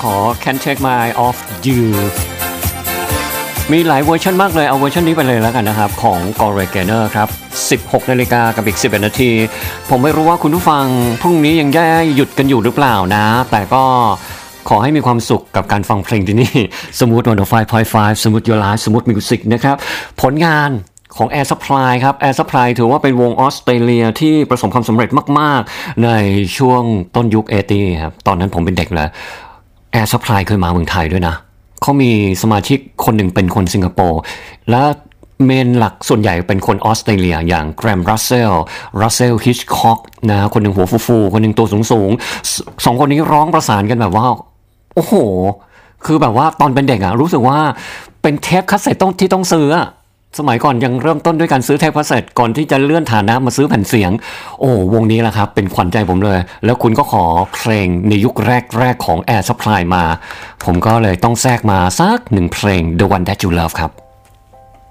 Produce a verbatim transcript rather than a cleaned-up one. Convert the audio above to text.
อ Can't Take My Eye Off You มีหลายเวอร์ชันมากเลยเอาเวอร์ชันนี้ไปเลยแล้วกันนะครับของ Gloria Gaynor ครับสิบหกนาฬิกากับอีกสิบเอ็ดนาทีผมไม่รู้ว่าคุณผู้ฟังพรุ่งนี้ยังแย่หยุดกันอยู่หรือเปล่านะแต่ก็ขอให้มีความสุขกับการฟังเพลงที่นี่ Smooth หนึ่งศูนย์ห้าจุดห้า Smooth Your Life Smooth Music นะครับผลงานของ Air Supply ครับ Air Supply ถือว่าเป็นวงออสเตรเลียที่ประสบความสำเร็จมากๆในช่วงต้นยุคเอตี้ครับตอนนั้นผมเป็นเด็กแล้ว Air Supply เคยมาเมืองไทยด้วยนะเขามีสมาชิกคนหนึ่งเป็นคนสิงคโปร์และเมนหลักส่วนใหญ่เป็นคนออสเตรเลียอย่างแกรมรัสเซลรัสเซลฮิชคอกนะคนหนึ่งหัวฟูๆคนหนึ่งตัวสูงๆสองคนนี้ร้องประสานกันแบบว่าโอ้โหคือแบบว่าตอนเป็นเด็กอะรู้สึกว่าเป็นเทปคาสเซ็ตต้องที่ต้องซื้อสมัยก่อนยังเริ่มต้นด้วยการซื้อเทปคาสเซ็ตก่อนที่จะเลื่อนฐานะมาซื้อแผ่นเสียงโอ้วงนี้แหละครับเป็นขวัญใจผมเลยแล้วคุณก็ขอเพลงในยุคแรกๆของ Air Supply มาผมก็เลยต้องแทรกมาสักหนึ่งเพลง The One That You Love ครับ